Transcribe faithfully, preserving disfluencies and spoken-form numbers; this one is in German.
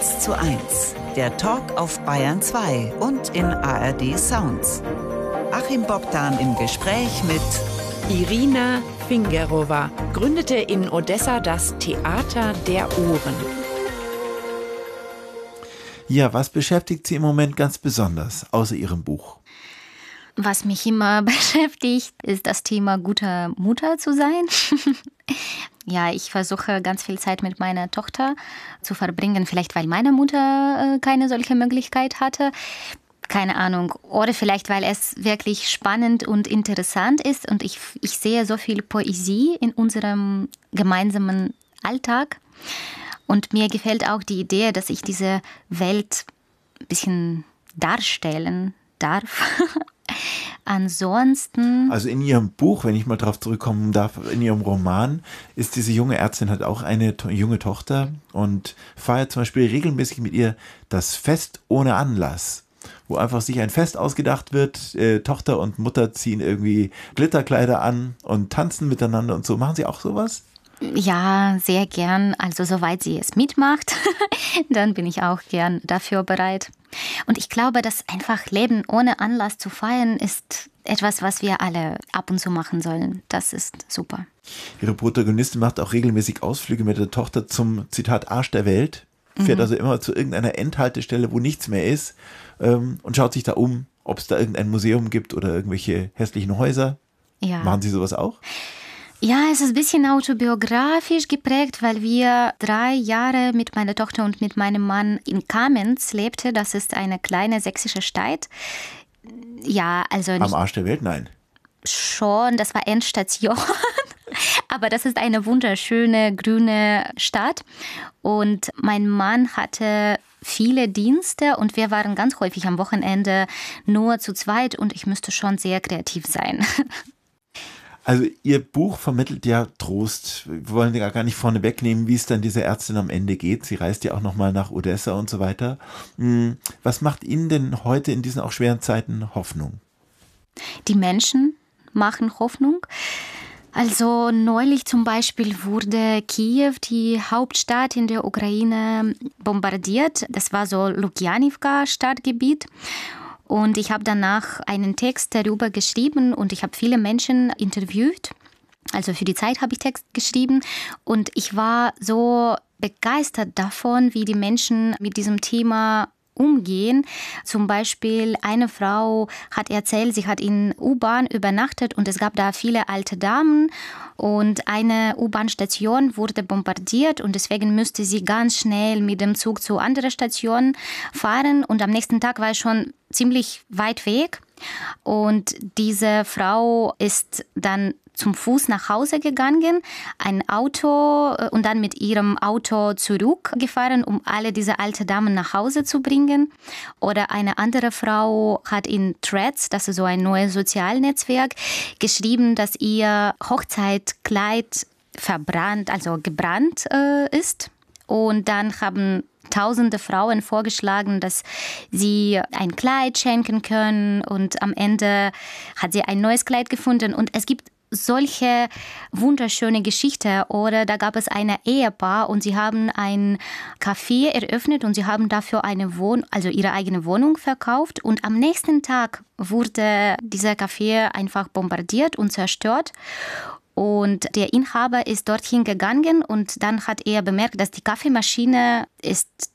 eins zu eins, der Talk auf Bayern zwei und in A R D Sounds. Achim Bogdan im Gespräch mit Irina Fingerova gründete in Odessa das Theater der Ohren. Ja, was beschäftigt Sie im Moment ganz besonders, außer Ihrem Buch? Was mich immer beschäftigt, ist das Thema guter Mutter zu sein. Ja, ich versuche ganz viel Zeit mit meiner Tochter zu verbringen, vielleicht weil meine Mutter äh, keine solche Möglichkeit hatte. Keine Ahnung. Oder vielleicht, weil es wirklich spannend und interessant ist und ich, ich sehe so viel Poesie in unserem gemeinsamen Alltag. Und mir gefällt auch die Idee, dass ich diese Welt ein bisschen darstellen darf. Ansonsten... Also in Ihrem Buch, wenn ich mal drauf zurückkommen darf, in Ihrem Roman, ist diese junge Ärztin hat auch eine to- junge Tochter und feiert zum Beispiel regelmäßig mit ihr das Fest ohne Anlass, wo einfach sich ein Fest ausgedacht wird, äh, Tochter und Mutter ziehen irgendwie Glitterkleider an und tanzen miteinander und so. Machen Sie auch sowas? Ja, sehr gern. Also soweit sie es mitmacht, dann bin ich auch gern dafür bereit. Und ich glaube, dass einfach Leben ohne Anlass zu feiern ist etwas, was wir alle ab und zu machen sollen. Das ist super. Ihre Protagonistin macht auch regelmäßig Ausflüge mit der Tochter zum, Zitat, Arsch der Welt. Fährt mhm. also immer zu irgendeiner Endhaltestelle, wo nichts mehr ist ähm, und schaut sich da um, ob es da irgendein Museum gibt oder irgendwelche hässlichen Häuser. Ja. Machen Sie sowas auch? Ja, es ist ein bisschen autobiografisch geprägt, weil wir drei Jahre mit meiner Tochter und mit meinem Mann in Kamenz lebten. Das ist eine kleine sächsische Stadt. Ja, also nicht am Arsch der Welt? Nein. Schon, das war Endstation. Aber das ist eine wunderschöne grüne Stadt. Und mein Mann hatte viele Dienste und wir waren ganz häufig am Wochenende nur zu zweit und ich müsste schon sehr kreativ sein. Also Ihr Buch vermittelt ja Trost. Wir wollen ja gar nicht vorne wegnehmen, wie es dann dieser Ärztin am Ende geht. Sie reist ja auch nochmal nach Odessa und so weiter. Was macht Ihnen denn heute in diesen auch schweren Zeiten Hoffnung? Die Menschen machen Hoffnung. Also neulich zum Beispiel wurde Kiew, die Hauptstadt in der Ukraine, bombardiert. Das war so Lukjanivka-Stadtgebiet. Und ich habe danach einen Text darüber geschrieben und ich habe viele Menschen interviewt. Also für die Zeit habe ich Text geschrieben und ich war so begeistert davon, wie die Menschen mit diesem Thema umgehen. Zum Beispiel eine Frau hat erzählt, sie hat in U-Bahn übernachtet und es gab da viele alte Damen und eine U-Bahn-Station wurde bombardiert und deswegen musste sie ganz schnell mit dem Zug zu anderen Stationen fahren und am nächsten Tag war es schon ziemlich weit weg und diese Frau ist dann zum Fuß nach Hause gegangen, ein Auto und dann mit ihrem Auto zurückgefahren, um alle diese alten Damen nach Hause zu bringen. Oder eine andere Frau hat in Threads, das ist so ein neues Sozialnetzwerk, geschrieben, dass ihr Hochzeitkleid verbrannt, also gebrannt äh, ist. Und dann haben tausende Frauen vorgeschlagen, dass sie ein Kleid schenken können und am Ende hat sie ein neues Kleid gefunden und es gibt solche wunderschöne Geschichte. Oder da gab es ein Ehepaar und sie haben ein Café eröffnet und sie haben dafür eine Wohnung, also ihre eigene Wohnung verkauft und am nächsten Tag wurde dieser Café einfach bombardiert und zerstört. Und der Inhaber ist dorthin gegangen und dann hat er bemerkt, dass die Kaffeemaschine ist